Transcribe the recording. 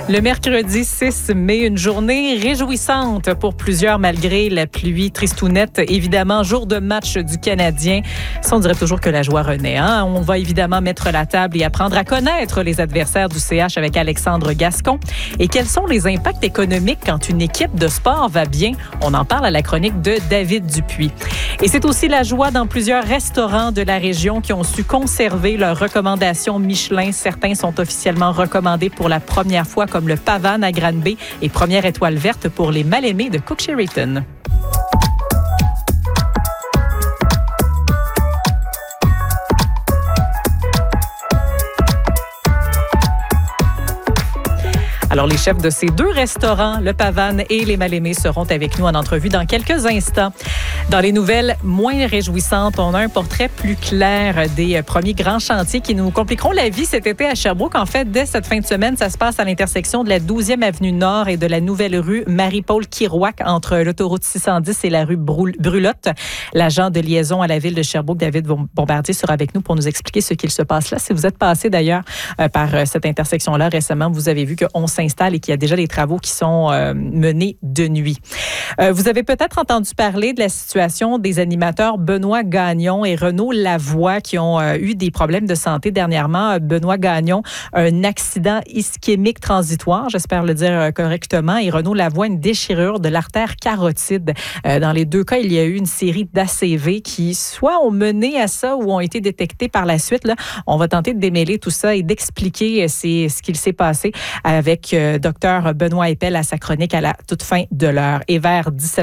Le mercredi 6 mai, une journée réjouissante pour plusieurs malgré la pluie tristounette. Évidemment, jour de match du Canadien. Ça, on dirait toujours que la joie renaît. Hein? On va évidemment mettre la table et apprendre à connaître les adversaires du CH avec Alexandre Gascon. Et quels sont les impacts économiques quand une équipe de sport va bien? On en parle à la chronique de David Dupuis. Et c'est aussi la joie dans plusieurs restaurants de la région qui ont su conserver leurs recommandations Michelin. Certains sont officiellement recommandés pour la première fois, comme le Pavane à Granby et première étoile verte pour les mal-aimés de Cook Sheraton. Alors, les chefs de ces deux restaurants, le Pavane et les Mal-Aimés, seront avec nous en entrevue dans quelques instants. Dans les nouvelles moins réjouissantes, on a un portrait plus clair des premiers grands chantiers qui nous compliqueront la vie cet été à Sherbrooke. En fait, dès cette fin de semaine, ça se passe à l'intersection de la 12e avenue Nord et de la nouvelle rue Marie-Paul Kirouac entre l'autoroute 610 et la rue Brulotte. L'agent de liaison à la ville de Sherbrooke, David Bombardier, sera avec nous pour nous expliquer ce qu'il se passe là. Si vous êtes passé d'ailleurs par cette intersection-là récemment, vous avez vu qu'on s'installe et qu'il y a déjà des travaux qui sont menés de nuit. Vous avez peut-être entendu parler de la situation des animateurs Benoît Gagnon et Renaud Lavoie qui ont eu des problèmes de santé dernièrement. Benoît Gagnon, un accident ischémique transitoire, j'espère le dire correctement, et Renaud Lavoie, une déchirure de l'artère carotide. Dans les deux cas, il y a eu une série d'ACV qui soit ont mené à ça ou ont été détectés par la suite. Là, on va tenter de démêler tout ça et d'expliquer ce qu'il s'est passé avec Dr Benoît Eppel à sa chronique à la toute fin de l'heure. Et vers 17